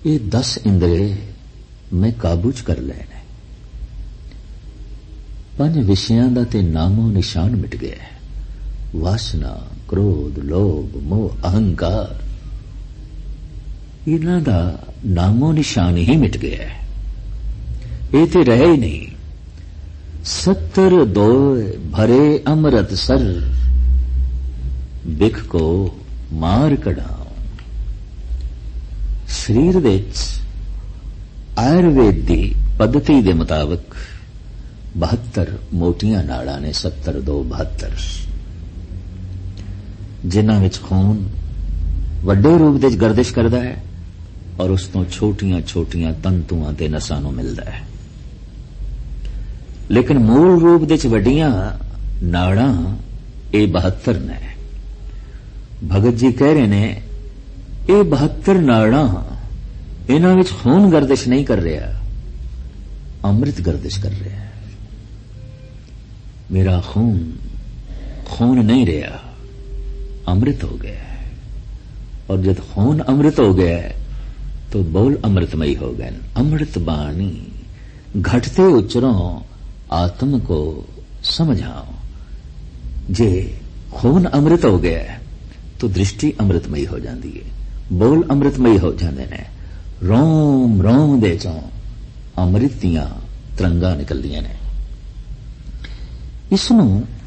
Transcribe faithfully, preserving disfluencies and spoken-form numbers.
ये दस इंद्रे मैं काबू च कर लए ने। पंज विषयां दा ते नामो निशान मिट गया है। वासना, क्रोध, लोभ, मोह, अहंकार, इन्हां दा नामो निशान ही मिट गया है। ये तो रहे ही नहीं। सत्तर दो भरे अमृत सर, बिख को मार कढ़ाओ। शरीर दे आयुर्वेद की पद्धति के मुताबिक बहत्तर मोटियां नाड़ा ने, सत्तर दो बहत्तर, जिन्हां विच खून वड्डे रूप दे गर्दिश करदा है और उस तो छोटियां छोटियां तंतुआं ते नसां नूं मिलदा है। लेकिन मूल रूप दे वड्डियां नाड़ां ये बहत्तर ने। भगत जी कह रहे ने ये बहत्तर नाड़ां, इन्हां विच खून गर्दिश नहीं कर रहा, अमृत गर्दिश कर रहा है। मेरा खून खून नहीं रहा, अमृत हो गया है। और जब खून अमृत हो गया है तो बोल अमृतमयी हो गए। अमृत बाणी घटते उच्चरों आत्म को समझाओ। जे खून अमृत हो गया है तो दृष्टि अमृतमयी हो जाती है, बोल अमृतमयी हो जाते हैं। रोम रोम दे चों अमृत दियां तरंगां निकलदियां ने। इसनूं